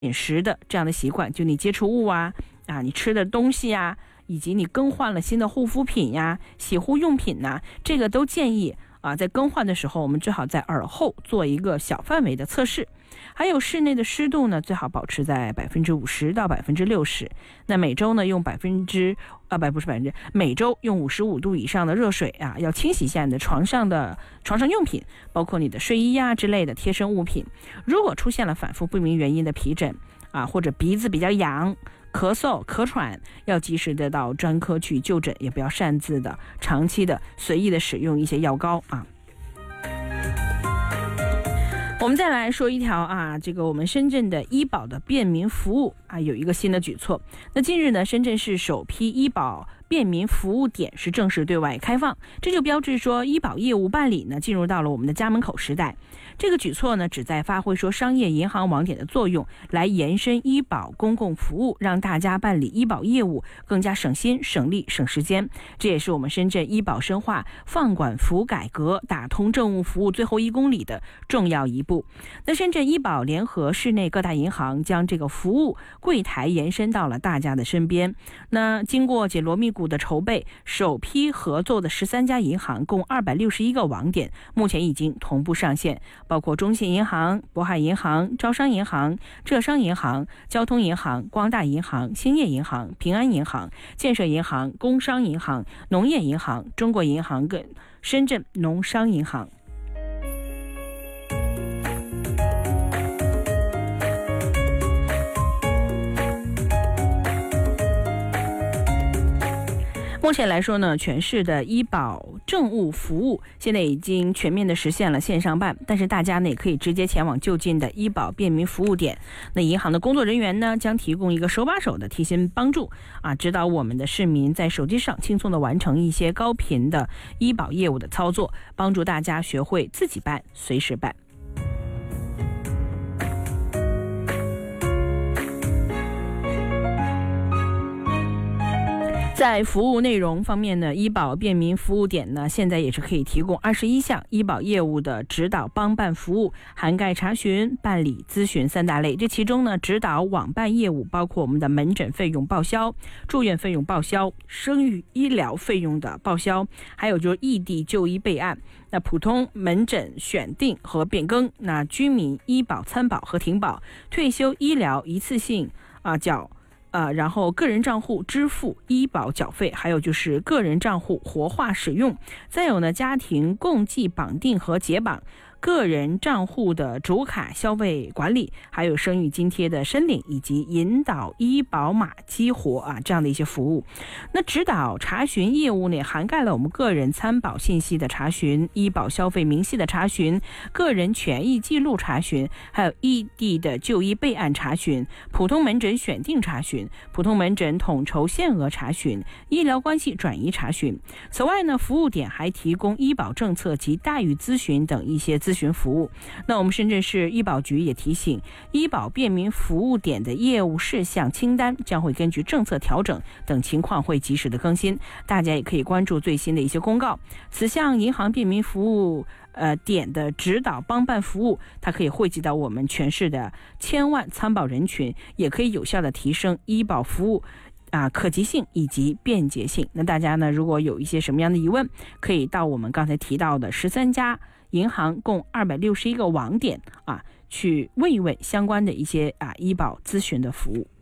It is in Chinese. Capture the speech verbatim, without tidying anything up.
饮食的这样的习惯，就你接触物啊啊，你吃的东西啊，以及你更换了新的护肤品呀、洗护用品呐，这个都建议啊，在更换的时候，我们最好在耳后做一个小范围的测试。还有室内的湿度呢，最好保持在百分之五十到百分之六十。那每周呢，用百分之啊不不是百分之，每周用五十五度以上的热水啊，要清洗一下你的床上的床上用品，包括你的睡衣呀之类的贴身物品。如果出现了反复不明原因的皮疹啊，或者鼻子比较痒、咳嗽、咳喘，要及时的到专科去就诊，也不要擅自的、长期的、随意的使用一些药膏啊。我们再来说一条啊，这个我们深圳的医保的便民服务啊，有一个新的举措。那近日呢，深圳市首批医保便民服务点是正式对外开放，这就标志说医保业务办理呢进入到了我们的家门口时代。这个举措呢，旨在发挥说商业银行网点的作用，来延伸医保公共服务，让大家办理医保业务更加省心、省力、省时间。这也是我们深圳医保深化放管服改革、打通政务服务最后一公里的重要一步。那深圳医保联合市内各大银行，将这个服务柜台延伸到了大家的身边。那经过紧锣密鼓的筹备，首批合作的十三家银行共二百六十一个网点，目前已经同步上线，包括中信银行、渤海银行、招商银行、浙商银行、交通银行、光大银行、兴业银行、平安银行、建设银行、工商银行、农业银行、中国银行跟深圳农商银行。目前来说呢，全市的医保政务服务现在已经全面的实现了线上办，但是大家呢也可以直接前往就近的医保便民服务点。那银行的工作人员呢，将提供一个手把手的贴心帮助啊，指导我们的市民在手机上轻松的完成一些高频的医保业务的操作，帮助大家学会自己办，随时办。在服务内容方面呢，医保便民服务点呢，现在也是可以提供二十一项医保业务的指导帮办服务，涵盖查询、办理、咨询三大类。这其中呢，指导网办业务包括我们的门诊费用报销、住院费用报销、生育医疗费用的报销，还有就是异地就医备案。那普通门诊选定和变更，那居民医保参保和停保，退休医疗一次性啊缴。呃，然后个人账户支付医保缴费，还有就是个人账户活化使用，再有呢，家庭共计绑定和解绑，个人账户的主卡消费管理，还有生育津贴的申领，以及引导医保码激活啊这样的一些服务。那指导查询业务呢，涵盖了我们个人参保信息的查询、医保消费明细的查询、个人权益记录查询，还有异地的就医备案查询、普通门诊选定查询、普通门诊统筹限额查询、医疗关系转移查询。此外呢，服务点还提供医保政策及待遇咨询等一些咨询服务。那我们深圳市医保局也提醒，医保便民服务点的业务事项清单将会根据政策调整等情况会及时的更新，大家也可以关注最新的一些公告。此项银行便民服务呃点的指导帮办服务，它可以汇集到我们全市的千万参保人群，也可以有效的提升医保服务啊，可及性以及便捷性。那大家呢，如果有一些什么样的疑问，可以到我们刚才提到的十三家银行共二百六十一个网点啊，去问一问相关的一些啊医保咨询的服务。